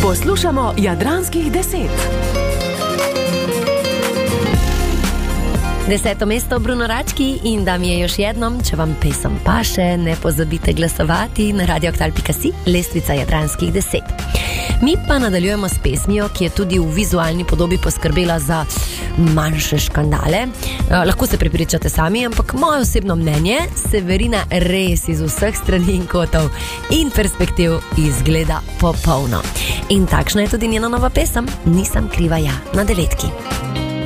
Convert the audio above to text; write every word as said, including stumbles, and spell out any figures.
Poslušamo Jadranskih deset. Deseto mesto Bruno Rački in da mi je još jednom, če vam pesem paše, ne pozabite glasovati na radio aktual pika si, lestvica Jadranskih deset. Mi pa nadaljujemo s pesmijo, ki je tudi v vizualni podobi poskrbela za manjše škandale. Eh, lahko se prepričate sami, ampak moje osebno mnenje, Severina res iz vseh strani in kotov in perspektiv izgleda popolno. In takšna je tudi njena nova pesem, Nisem kriva ja, na devetki.